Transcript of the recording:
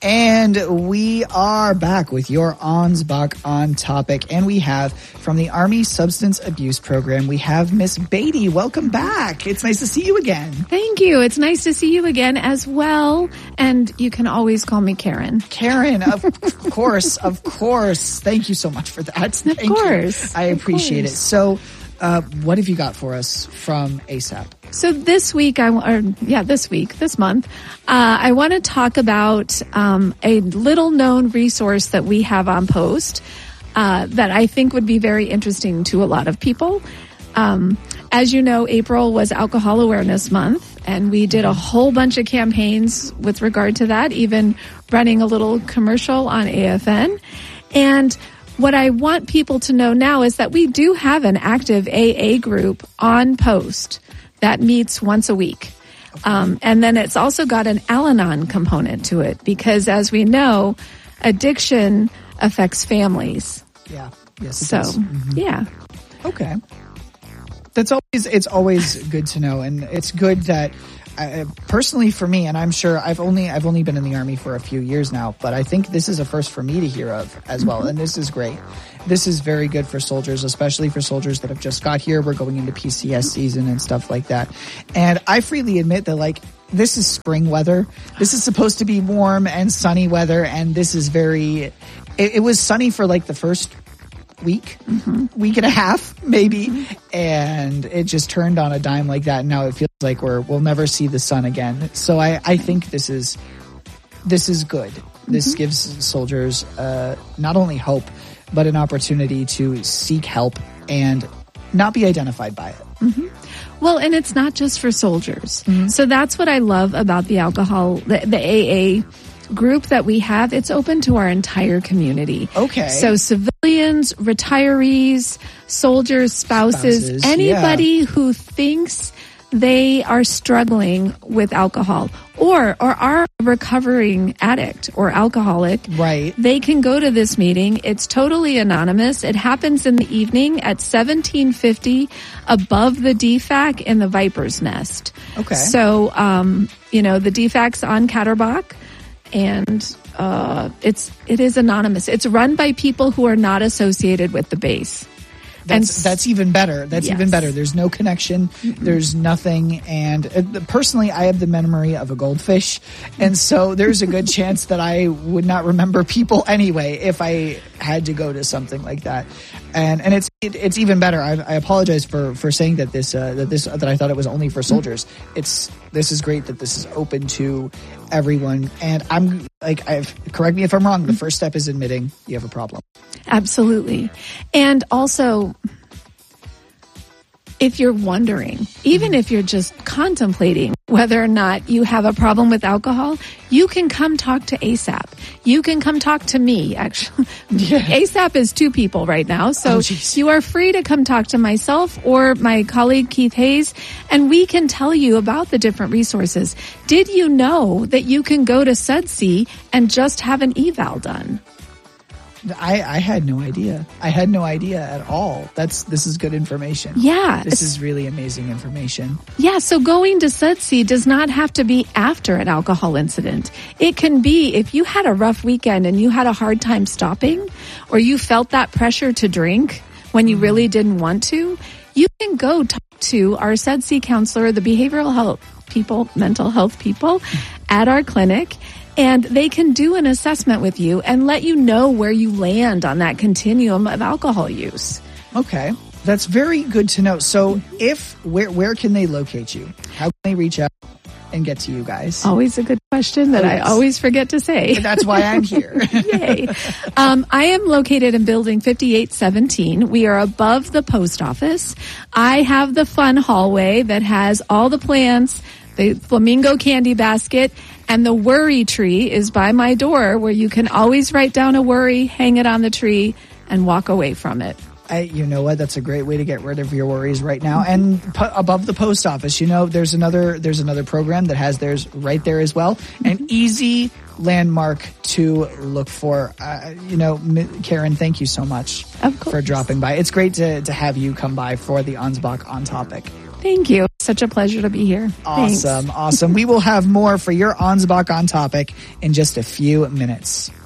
And we are back with your Ansbach on Topic. And we have from the Army Substance Abuse Program, we have Miss Beatty. Welcome back. It's nice to see you again. Thank you. It's nice to see you again as well. And you can always call me Karen. Karen, of course, of course. Thank you so much for that. Thank of course. You. I appreciate it. So, what have you got for us from ASAP? So this month, I want to talk about a little known resource that we have on post that I think would be very interesting to a lot of people. As you know, April was Alcohol Awareness Month, and we did a whole bunch of campaigns with regard to that, even running a little commercial on AFN. And what I want people to know now is that we do have an active AA group on post that meets once a week. And then it's also got an Al-Anon component to it because, as we know, addiction affects families. Yeah. Yes. Yeah. Okay. It's always good to know, and it's good that personally for me, and I'm sure I've only been in the Army for a few years now, but I think this is a first for me to hear of as well, and this is great. This is very good for soldiers, especially for soldiers that have just got here. We're going into PCS season and stuff like that. And I freely admit that, this is spring weather. This is supposed to be warm and sunny weather, and this is it was sunny for the first week and a half, maybe, and it just turned on a dime like that, and now it feels like we'll never see the sun again. So I think this is good. This gives soldiers not only hope, but an opportunity to seek help and not be identified by it. Well, and it's not just for soldiers. So that's what I love about the AA group that we have. It's open to our entire community. Okay. So civilians, retirees, soldiers, spouses, anybody who thinks they are struggling with alcohol or are a recovering addict or alcoholic, right? They can go to this meeting. It's totally anonymous. It happens in the evening at 1750 above the DFAC in the Viper's Nest. Okay. So, the DFAC's on Catterbach, and it is anonymous. It's run by people who are not associated with the base. That's even better. That's even better. There's no connection. There's nothing. And personally, I have the memory of a goldfish. And so there's a good chance that I would not remember people anyway if I had to go to something like that. And it's even better. I apologize for saying that that I thought it was only for soldiers. This is great that this is open to everyone. And correct me if I'm wrong. The first step is admitting you have a problem. Absolutely. And also, if you're wondering, even if you're just contemplating whether or not you have a problem with alcohol, you can come talk to ASAP. You can come talk to me, actually. Yeah. ASAP is 2 people right now, so you are free to come talk to myself or my colleague Keith Hayes, and we can tell you about the different resources. Did you know that you can go to SUDC and just have an eval done? I had no idea. I had no idea at all. This is good information. Yeah. This is really amazing information. Yeah, so going to SUDC does not have to be after an alcohol incident. It can be if you had a rough weekend and you had a hard time stopping, or you felt that pressure to drink when you really didn't want to, you can go talk to our SUDC counselor, the behavioral health people, mental health people at our clinic, and they can do an assessment with you and let you know where you land on that continuum of alcohol use. Okay. That's very good to know. So where can they locate you? How can they reach out and get to you guys? Always a good question that I always forget to say. That's why I'm here. Yay. I am located in building 5817. We are above the post office. I have the fun hallway that has all the plants, the flamingo candy basket, and the worry tree is by my door, where you can always write down a worry, hang it on the tree, and walk away from it. You know what? That's a great way to get rid of your worries right now. And above the post office, there's another program that has theirs right there as well. An easy landmark to look for. Karen, thank you so much for dropping by. It's great to have you come by for the Ansbach on Topic. Thank you. Such a pleasure to be here. Awesome. Thanks. Awesome. We will have more for your Ansbach on Topic in just a few minutes.